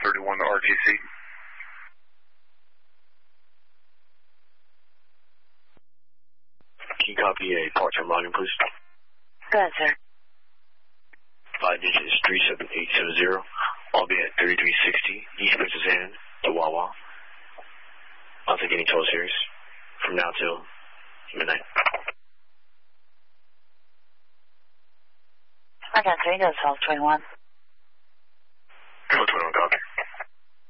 431 to RTC. Can you copy a part-time login, please? Go ahead, sir. 5 digits 37870. I'll be at 3360 East Princess Anne to Wawa. I'll take any toll series from now till midnight. I got 3 to 1221.